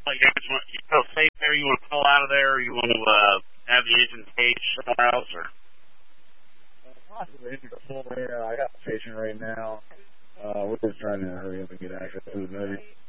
Like, you feel safe there? You want to pull out of there, or you want to have the engine cage somewhere else, or? Possibly engine to pull there. I got a patient right now. We're just trying to hurry up and get access to the movie.